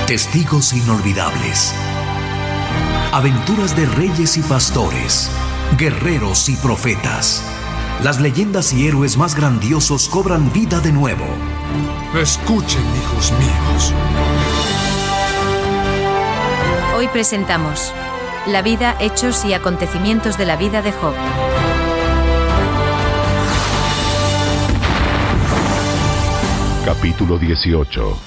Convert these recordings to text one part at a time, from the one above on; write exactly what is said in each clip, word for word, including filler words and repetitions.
Testigos inolvidables. Aventuras de reyes y pastores, guerreros y profetas. Las leyendas y héroes más grandiosos cobran vida de nuevo. Escuchen, hijos míos. Hoy presentamos la vida, hechos y acontecimientos de la vida de Job. Capítulo dieciocho.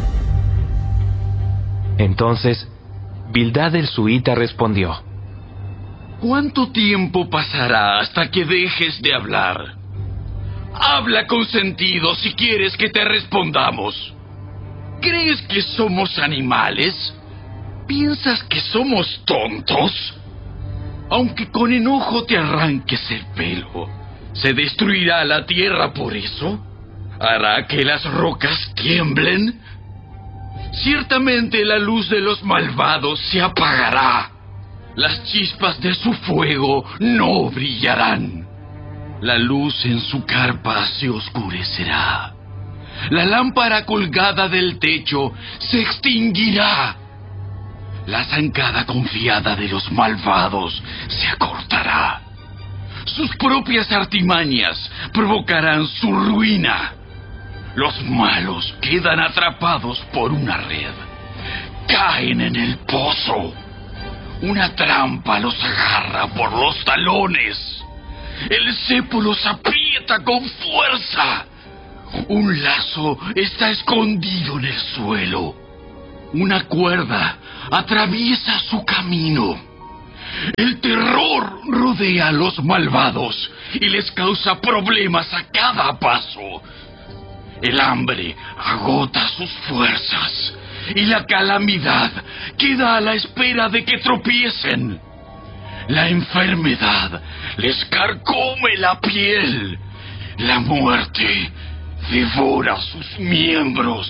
Entonces, Bildad el suita respondió: ¿Cuánto tiempo pasará hasta que dejes de hablar? Habla con sentido si quieres que te respondamos. ¿Crees que somos animales? ¿Piensas que somos tontos? Aunque con enojo te arranques el pelo, ¿se destruirá la tierra por eso? ¿Hará que las rocas tiemblen? Ciertamente la luz de los malvados se apagará. Las chispas de su fuego no brillarán. La luz en su carpa se oscurecerá. La lámpara colgada del techo se extinguirá. La zancada confiada de los malvados se acortará. Sus propias artimañas provocarán su ruina. Los malos quedan atrapados por una red. Caen en el pozo. Una trampa los agarra por los talones. El cepo los aprieta con fuerza. Un lazo está escondido en el suelo. Una cuerda atraviesa su camino. El terror rodea a los malvados y les causa problemas a cada paso. El hambre agota sus fuerzas y la calamidad queda a la espera de que tropiecen. La enfermedad les carcome la piel. La muerte devora sus miembros.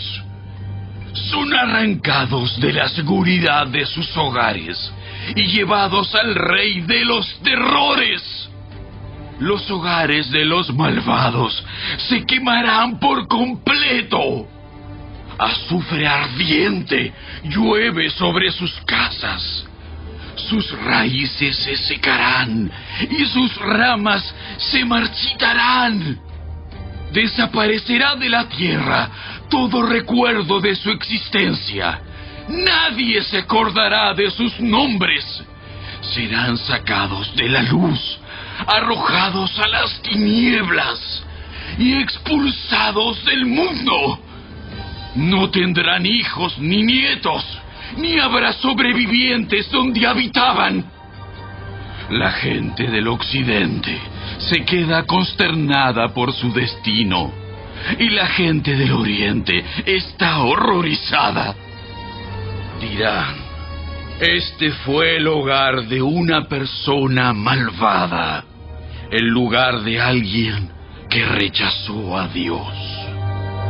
Son arrancados de la seguridad de sus hogares y llevados al rey de los terrores. Los hogares de los malvados se quemarán por completo. Azufre ardiente llueve sobre sus casas. Sus raíces se secarán y sus ramas se marchitarán. Desaparecerá de la tierra todo recuerdo de su existencia. Nadie se acordará de sus nombres. Serán sacados de la luz, arrojados a las tinieblas y expulsados del mundo. No tendrán hijos ni nietos, ni habrá sobrevivientes donde habitaban. La gente del occidente se queda consternada por su destino, y la gente del oriente está horrorizada. Dirán: este fue el hogar de una persona malvada, el lugar de alguien que rechazó a Dios.